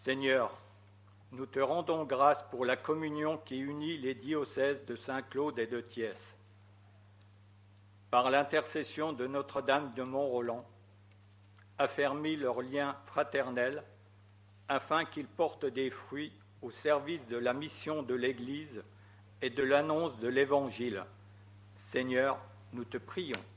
Seigneur, nous te rendons grâce pour la communion qui unit les diocèses de Saint-Claude et de Thiès. Par l'intercession de Notre-Dame de Mont-Roland, affermis leurs liens fraternels afin qu'ils portent des fruits au service de la mission de l'Église et de l'annonce de l'Évangile. Seigneur, nous te prions.